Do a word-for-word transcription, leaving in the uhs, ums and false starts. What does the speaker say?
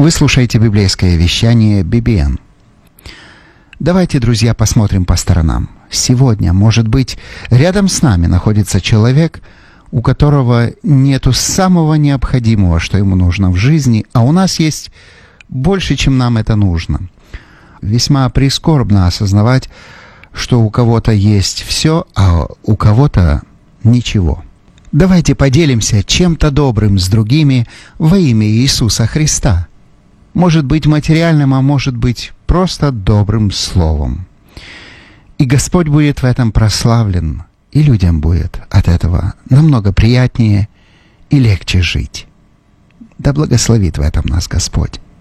Вы слушаете библейское вещание би би эн. Давайте, друзья, посмотрим по сторонам. Сегодня, может быть, рядом с нами находится человек, у которого нету самого необходимого, что ему нужно в жизни, а у нас есть больше, чем нам это нужно. Весьма прискорбно осознавать, что у кого-то есть все, а у кого-то ничего. Давайте поделимся чем-то добрым с другими во имя Иисуса Христа. Может быть материальным, а может быть просто добрым словом. И Господь будет в этом прославлен, и людям будет от этого намного приятнее и легче жить. Да благословит в этом нас Господь.